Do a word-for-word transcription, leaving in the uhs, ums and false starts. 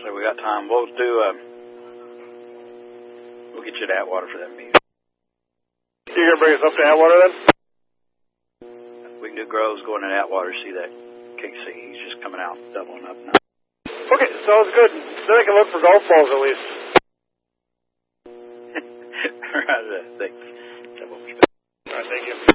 actually, we got time. We'll do, uh, we'll get you to Atwater for that meeting. You gonna bring us up to Atwater then? We can do Groves going to Atwater, see that K C. He's just coming out, doubling up now. Okay, sounds good. Then I can look for golf balls at least. Right, thanks. All right, thank you.